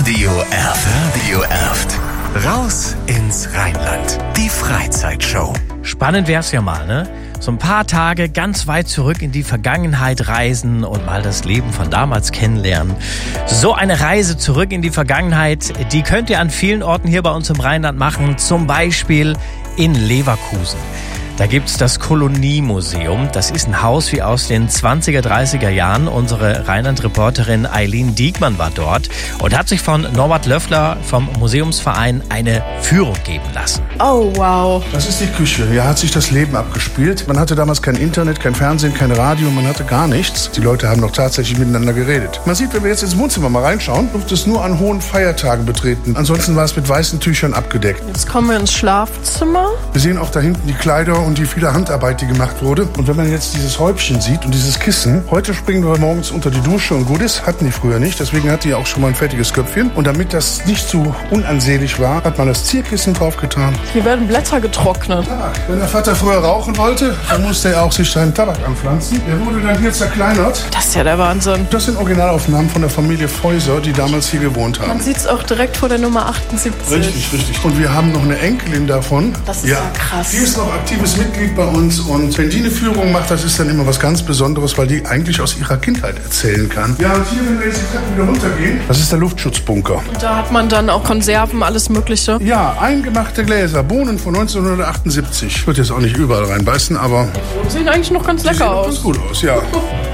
Radio Erft. Radio Erft. Raus ins Rheinland. Die Freizeitshow. Spannend wär's ja mal, ne? So ein paar Tage ganz weit zurück in die Vergangenheit reisen und mal das Leben von damals kennenlernen. So eine Reise zurück in die Vergangenheit, die könnt ihr an vielen Orten hier bei uns im Rheinland machen. Zum Beispiel in Leverkusen. Da gibt's das Koloniemuseum. Das ist ein Haus wie aus den 20er, 30er Jahren. Unsere Rheinland-Reporterin Eileen Diekmann war dort und hat sich von Norbert Löffler vom Museumsverein eine Führung geben lassen. Oh, wow. Das ist die Küche. Hier hat sich das Leben abgespielt. Man hatte damals kein Internet, kein Fernsehen, kein Radio, man hatte gar nichts. Die Leute haben noch tatsächlich miteinander geredet. Man sieht, wenn wir jetzt ins Wohnzimmer mal reinschauen, durfte es nur an hohen Feiertagen betreten. Ansonsten war es mit weißen Tüchern abgedeckt. Jetzt kommen wir ins Schlafzimmer. Wir sehen auch da hinten die Kleider und die viele Handarbeit, die gemacht wurde. Und wenn man jetzt dieses Häubchen sieht und dieses Kissen, heute springen wir morgens unter die Dusche und gut ist, hatten die früher nicht. Deswegen hat die auch schon mal ein fertiges Köpfchen. Und damit das nicht zu unansehlich war, hat man das Zierkissen draufgetan. Hier werden Blätter getrocknet. Tabak. Wenn der Vater früher rauchen wollte, dann musste er auch sich seinen Tabak anpflanzen. Der wurde dann hier zerkleinert. Das ist ja der Wahnsinn. Das sind Originalaufnahmen von der Familie Feuser, die damals hier gewohnt haben. Man sieht es auch direkt vor der Nummer 78. Richtig. Und wir haben noch eine Enkelin davon. Das ist ja krass. Die ist noch aktives Mitglied bei uns. Und wenn die eine Führung macht, das ist dann immer was ganz Besonderes, weil die eigentlich aus ihrer Kindheit erzählen kann. Ja, und hier, wenn wir jetzt die Treppe wieder runtergehen, das ist der Luftschutzbunker. Und da hat man dann auch Konserven, alles Mögliche. Ja, eingemachte Gläser, Bohnen von 1978. Ich würde jetzt auch nicht überall reinbeißen, aber Sehen eigentlich noch ganz lecker aus. ganz gut aus, ja.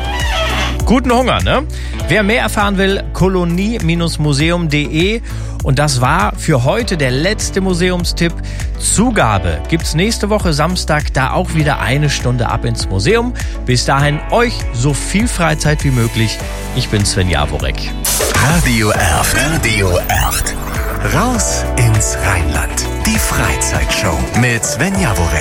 Guten Hunger, ne? Wer mehr erfahren will, kolonie-museum.de. Und das war für heute der letzte Museumstipp. Zugabe gibt's nächste Woche Samstag, da auch wieder 1 Stunde ab ins Museum. Bis dahin euch so viel Freizeit wie möglich. Ich bin Sven Jaworek. Radio Erft. Radio Erft. Raus ins Rheinland. Die Freizeitshow mit Sven Jaworek.